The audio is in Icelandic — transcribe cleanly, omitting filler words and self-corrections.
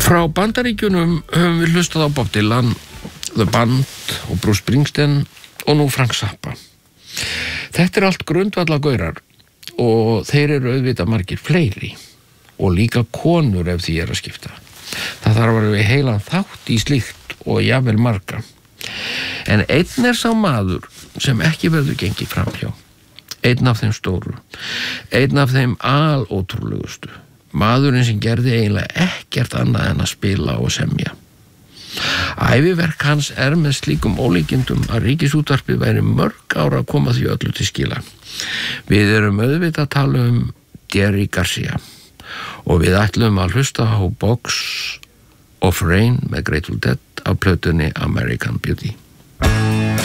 Frá Bandaríkjunum höfum við hlustað á Bob Dylan, The Band og Bruce Springsteen og nú Frank Zappa. Þetta allt grundvallagaurar og þeir eru auðvitað margir fleiri og líka konur ef því að skipta. Það þarf að vera heilan þátt í slíkt og jafnvel marga. En einn sá maður sem ekki verður gengið framhjá. Einn af þeim stóru. Einn af þeim alótrúlegustu. Maðurinn sem gerði eiginlega ekkert annað en að spila og semja. Æviverk hans með slíkum ólíkindum að Ríkisútvarpið væri mörg ára að koma því öllu til skila. Við erum auðvitað að tala Jerry Garcia og við ætlum að hlusta á Box of Rain með Grateful Dead af plötunni American Beauty.